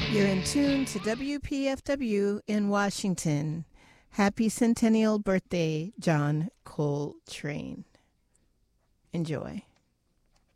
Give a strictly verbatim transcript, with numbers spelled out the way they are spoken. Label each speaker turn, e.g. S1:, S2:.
S1: You're in tune to W P F W in Washington. Happy centennial birthday, John Coltrane. Enjoy.